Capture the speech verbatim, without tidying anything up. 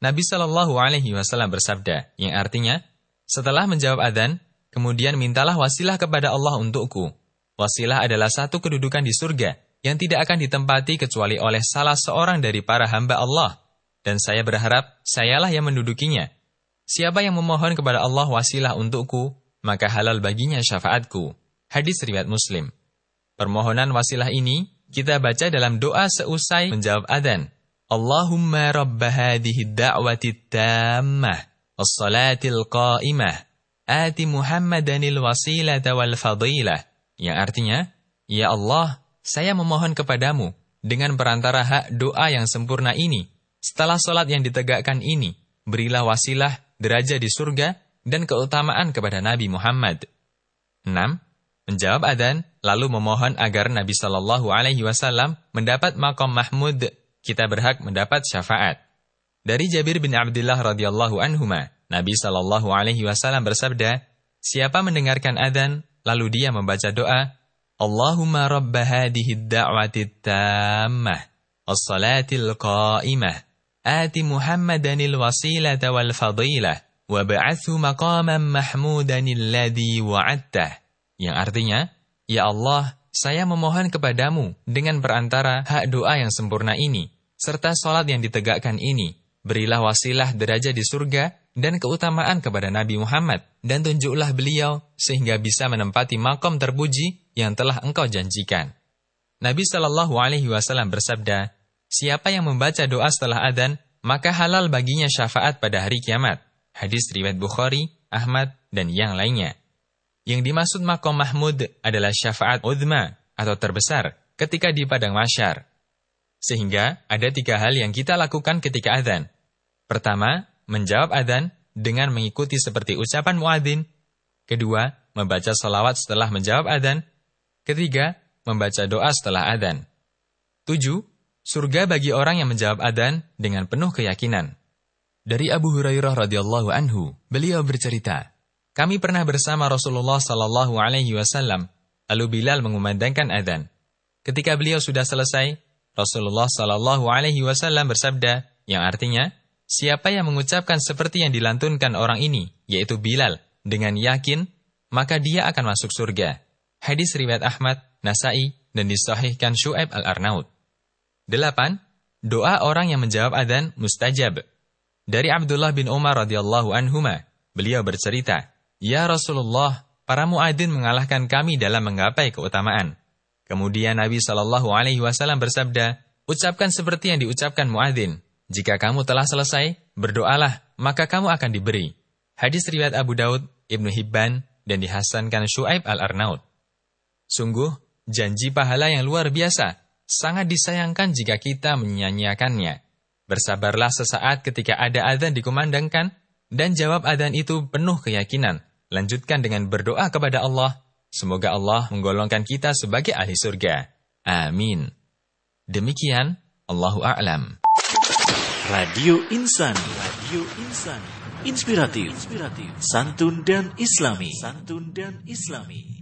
Nabi Shallallahu Alaihi Wasallam bersabda, yang artinya, setelah menjawab adzan, kemudian mintalah wasilah kepada Allah untukku. Wasilah adalah satu kedudukan di surga yang tidak akan ditempati kecuali oleh salah seorang dari para hamba Allah. Dan saya berharap sayalah yang mendudukinya. Siapa yang memohon kepada Allah wasilah untukku, maka halal baginya syafaatku. Hadis riwayat Muslim. Permohonan wasilah ini kita baca dalam doa seusai menjawab adzan. Allahumma rabba hadhihi da'wati tammah was-salatil qa'imah ati Muhammadanil wasilata wal fadilah. Yang artinya, ya Allah, saya memohon kepadamu dengan perantara hak doa yang sempurna ini. Setelah sholat yang ditegakkan ini, berilah wasilah, derajat di surga, dan keutamaan kepada Nabi Muhammad. enam. Menjawab adzan, lalu memohon agar Nabi Shallallahu Alaihi Wasallam mendapat maqam mahmud, kita berhak mendapat syafaat. Dari Jabir bin Abdullah radhiyallahu anhuma, Nabi Shallallahu Alaihi Wasallam bersabda, siapa mendengarkan adzan, lalu dia membaca doa, Allahumma rabba hadihi da'wati tammah, as-salatil qa'imah, ati Muhammadanil wasilata wal fadilah, wa ba'athu maqaman mahmudanil ladhi wa'attah. Yang artinya, ya Allah, saya memohon kepadamu dengan perantara hak doa yang sempurna ini, serta sholat yang ditegakkan ini, berilah wasilah derajat di surga dan keutamaan kepada Nabi Muhammad, dan tunjuklah beliau sehingga bisa menempati makom terpuji yang telah engkau janjikan. Nabi Shallallahu Alaihi Wasallam bersabda, siapa yang membaca doa setelah adzan, maka halal baginya syafaat pada hari kiamat. Hadis riwayat Bukhari, Ahmad, dan yang lainnya. Yang dimaksud maqam mahmud adalah syafaat uzma atau terbesar ketika di padang mahsyar. Sehingga ada tiga hal yang kita lakukan ketika adzan. Pertama, menjawab adzan dengan mengikuti seperti ucapan muadzin. Kedua, membaca salawat setelah menjawab adzan. Ketiga, membaca doa setelah adzan. Tujuh, surga bagi orang yang menjawab adzan dengan penuh keyakinan. Dari Abu Hurairah radhiyallahu anhu, beliau bercerita, kami pernah bersama Rasulullah sallallahu alaihi wasallam, lalu Bilal mengumandangkan adzan. Ketika beliau sudah selesai, Rasulullah sallallahu alaihi wasallam bersabda, yang artinya, siapa yang mengucapkan seperti yang dilantunkan orang ini, yaitu Bilal, dengan yakin, maka dia akan masuk surga. Hadis riwayat Ahmad, Nasai, dan disahihkan Syu'aib al-Arnaud. Delapan, doa orang yang menjawab adzan mustajab. Dari Abdullah bin Umar radhiyallahu anhuma, beliau bercerita, ya Rasulullah, para muadzin mengalahkan kami dalam menggapai keutamaan. Kemudian Nabi Shallallahu Alaihi Wasallam bersabda, ucapkan seperti yang diucapkan muadzin. Jika kamu telah selesai, berdoalah, maka kamu akan diberi. Hadis riwayat Abu Daud, Ibnu Hibban, dan dihasankan Syu'aib al-Arnaud. Sungguh, janji pahala yang luar biasa, sangat disayangkan jika kita menyanyiakannya. Bersabarlah sesaat ketika ada adzan dikumandangkan, dan jawab adzan itu penuh keyakinan. Lanjutkan dengan berdoa kepada Allah, semoga Allah menggolongkan kita sebagai ahli surga. Amin. Demikian, Allahu a'lam. Radio Insan, Radio Insan, inspiratif, inspiratif, santun dan islami, santun dan islami.